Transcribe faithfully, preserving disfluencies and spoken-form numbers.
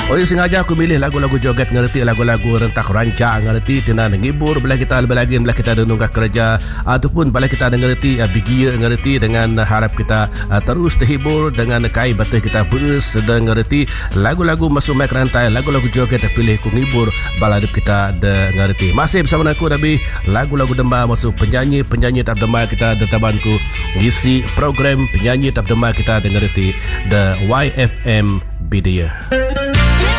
Oh, sengaja aku milih lagu-lagu joget ngerti, lagu-lagu rentak rancak ngerti, tina ngibur bila kita lebih lagi bila kita denungkah kerja ataupun bila kita ngerti uh, bigia ngerti dengan uh, harap kita uh, terus terhibur dengan kai batih kita berus dan ngerti lagu-lagu masuk mic rantai, lagu-lagu joget pilih ku ngibur baladip kita de ngerti. Masih bersama aku Nabi, lagu-lagu demba masuk penyanyi-penyanyi tap demba kita de tabanku ngisi program penyanyi tap demba kita de ngerti the Y F M Bidia.